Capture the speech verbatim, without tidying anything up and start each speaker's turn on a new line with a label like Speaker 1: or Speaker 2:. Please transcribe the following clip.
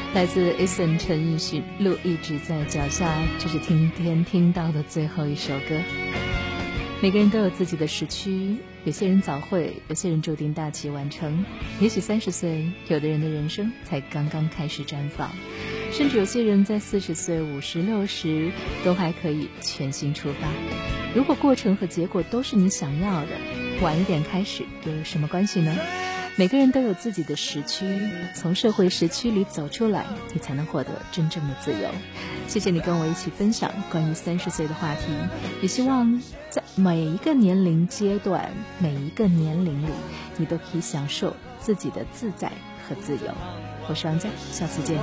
Speaker 1: 来自 Eason 陈奕迅，路一直在脚下，这是今天听到的最后一首歌。每个人都有自己的时区，有些人早会，有些人注定大器晚成。也许三十岁，有的人的人生才刚刚开始绽放，甚至有些人在四十岁、五十、六十都还可以全新出发。如果过程和结果都是你想要的，晚一点开始又有什么关系呢？每个人都有自己的时区，从社会时区里走出来，你才能获得真正的自由。谢谢你跟我一起分享关于三十岁的话题，也希望在每一个年龄阶段，每一个年龄里，你都可以享受自己的自在和自由。我是王佳，下次见。